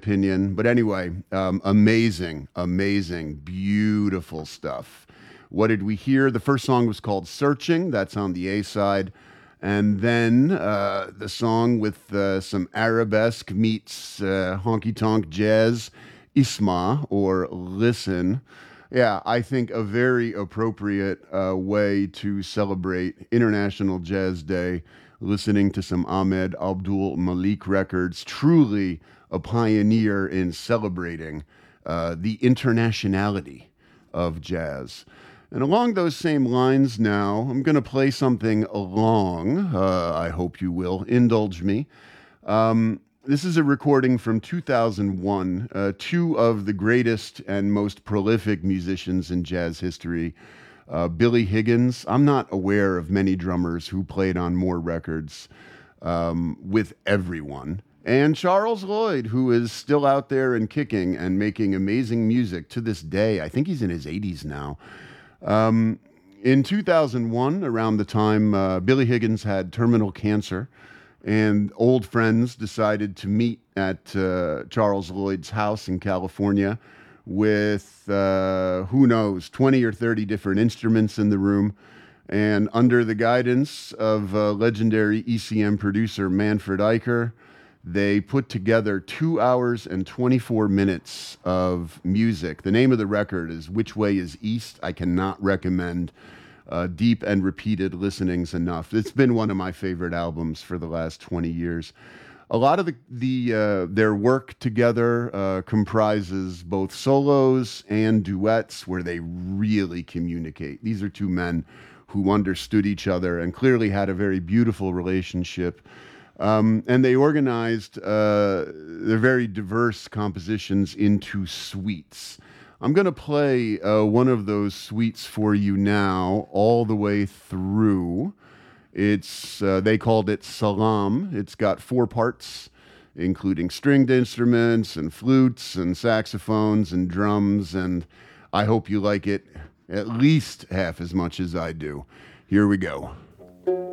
opinion. But anyway, amazing, beautiful stuff. What did we hear? The first song was called Searching. That's on the A side. And then the song with some arabesque meets honky tonk jazz, Isma, or Listen. Yeah, I think a very appropriate way to celebrate International Jazz Day, listening to some Ahmed Abdul Malik records. Truly a pioneer in celebrating the internationality of jazz. And along those same lines now, I'm going to play something along. I hope you will indulge me. This is a recording from 2001. Two of the greatest and most prolific musicians in jazz history, Billy Higgins. I'm not aware of many drummers who played on more records with everyone. And Charles Lloyd, who is still out there and kicking and making amazing music to this day. I think he's in his 80s now. In 2001, around the time Billy Higgins had terminal cancer, and old friends decided to meet at Charles Lloyd's house in California with, who knows, 20 or 30 different instruments in the room. And under the guidance of legendary ECM producer Manfred Eicher, they put together 2 hours and 24 minutes of music. The name of the record is Which Way is East. I cannot recommend deep and repeated listenings enough. It's been one of my favorite albums for the last 20 years. A lot of their work together comprises both solos and duets where they really communicate. These are two men who understood each other and clearly had a very beautiful relationship. And they organized their very diverse compositions into suites. I'm going to play one of those suites for you now, all the way through. It's they called it Salam. It's got 4 parts, including stringed instruments and flutes and saxophones and drums, and I hope you like it at least half as much as I do. Here we go.